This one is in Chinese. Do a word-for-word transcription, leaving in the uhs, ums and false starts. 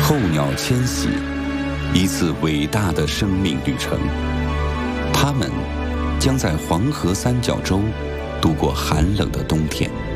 候鸟迁徙，一次伟大的生命旅程。它们将在黄河三角洲度过寒冷的冬天。